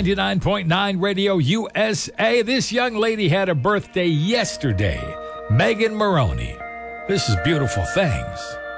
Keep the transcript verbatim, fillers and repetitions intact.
ninety-nine point nine Radio U S A. This young lady had a birthday yesterday. Megan Maroney. This is Beautiful Things.